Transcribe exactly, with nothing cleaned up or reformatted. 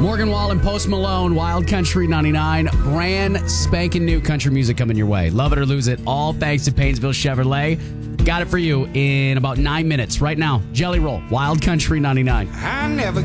Morgan Wall and Post Malone, Wild Country ninety-nine. Brand spanking new country music coming your way. Love it or lose it. All thanks to Painesville Chevrolet. Got it for you in about nine minutes right now. Jelly Roll, Wild Country ninety-nine. I never